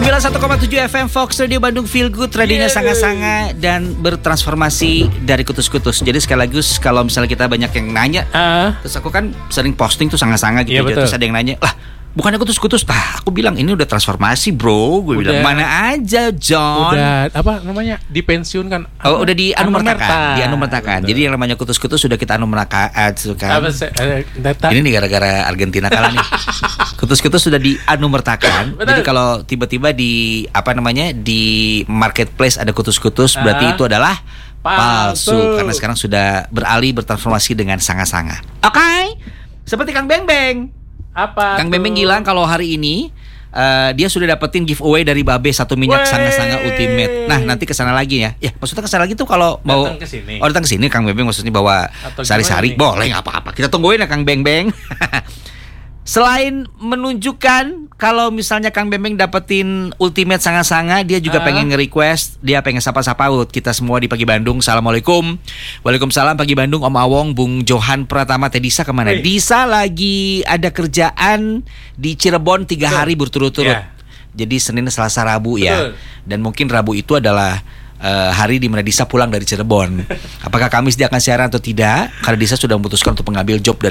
91,7 FM Fox Radio Bandung Feel Good, radionya sangat-sangat dan bertransformasi dari kutus-kutus. Jadi sekali lagi kalau misalnya kita banyak yang nanya, terus aku kan sering posting tuh sangat-sangat gitu, terus ada yang nanya, lah bukannya kutus-kutus? Aku bilang ini udah transformasi bro. Gue bilang mana aja John. Udah apa namanya dipensiunkan. Oh udah dianumertakan. Jadi yang namanya kutus-kutus sudah kita anumertakan kan. Ini nih gara-gara Argentina kalah nih. Kutus-kutus sudah dianumertakan. Jadi kalau tiba-tiba di di marketplace ada kutus-kutus, berarti itu adalah palsu. Karena sekarang sudah beralih bertransformasi dengan sanga-sanga. Oke. Seperti Kang Beng Beng. Apa Kang Beng Beng bilang kalau hari ini dia sudah dapetin giveaway dari Babe satu minyak sanga-sanga ultimate. Nah nanti kesana lagi ya. Ya maksudnya kesana lagi tuh kalau mau datang kesini Kang Beng Beng maksudnya bawa sari-sari boleh nggak apa-apa. Kita tungguin ya Kang Beng Beng. Selain menunjukkan kalau misalnya Kang Beng Beng dapetin ultimate sanga-sanga, dia juga pengen nge-request, dia pengen sapa-sapa kita semua di Pagi Bandung. Assalamualaikum. Waalaikumsalam Pagi Bandung, Om Awong, Bung Johan Pratama, Teh Disa kemana? Disa lagi ada kerjaan di Cirebon 3 hari berturut-turut. Jadi Senin, Selasa, Rabu ya. Dan mungkin Rabu itu adalah hari di mana Disa pulang dari Cirebon. Apakah Kamis dia akan siaran atau tidak? Karena Disa sudah memutuskan untuk mengambil job dari